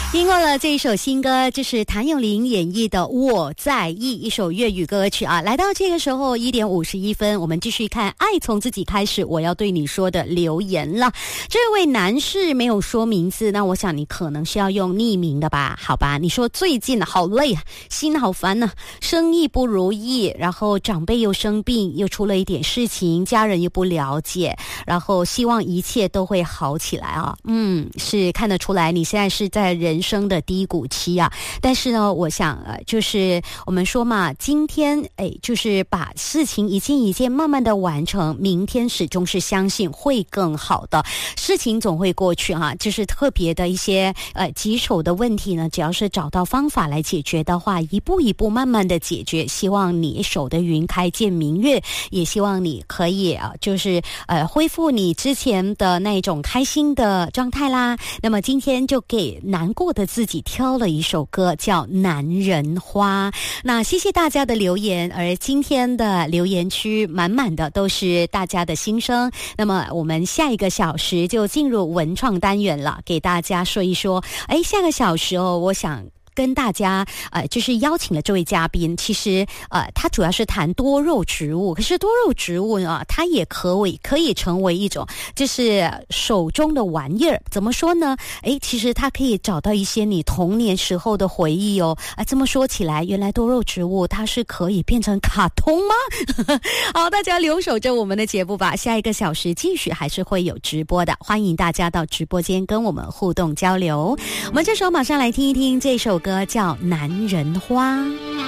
听过了这一首新歌，就是谭咏麟演绎的《我在意》，一首粤语歌曲啊。来到这个时候1点51分，我们继续看爱从自己开始我要对你说的留言了。这位男士没有说名字，那我想你可能是要用匿名的吧？好吧，你说最近好累啊，心好烦啊，生意不如意，然后长辈又生病，又出了一点事情，家人又不了解，然后希望一切都会好起来啊。是看得出来你现在是在人生的低谷期啊。但是呢，我想就是我们说嘛，今天就是把事情一件一件慢慢的完成，明天始终是相信会更好的，事情总会过去啊。就是特别的一些棘手的问题呢，只要是找到方法来解决的话，一步一步慢慢的解决，希望你守得云开见明月，也希望你可以就是恢复你之前的那种开心的状态啦。那么今天就给难过的自己挑了一首歌，叫《男人花》。那谢谢大家的留言，而今天的留言区满满的都是大家的心声。那么我们下一个小时就进入文创单元了，给大家说一说。下个小时我想跟大家就是邀请了这位嘉宾，其实他主要是谈多肉植物，可是多肉植物呢，它也可以成为一种就是手中的玩意儿。怎么说呢？其实它可以找到一些你童年时候的回忆哦。这么说起来，原来多肉植物它是可以变成卡通吗？好，大家留守着我们的节目吧，下一个小时继续还是会有直播的，欢迎大家到直播间跟我们互动交流。我们这时候马上来听一听这首歌，叫《男人花》。